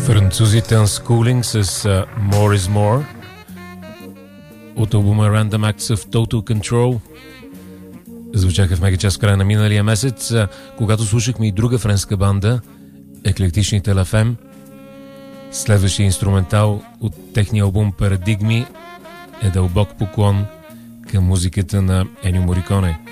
Французите Unschooling с More is More от албума Random Acts of Total Control звучаха в Мегачас в края на миналия месец, когато слушахме и друга френска банда, Еклектичните Лафем. Следващия инструментал от техния албум Парадигми е дълбок поклон към музиката на Енио Мориконе.